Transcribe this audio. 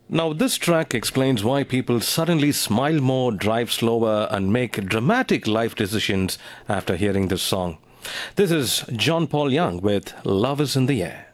Now, this track explains why people suddenly smile more, drive slower, and make dramatic life decisions after hearing this song. This is John Paul Young with Love is in the Air.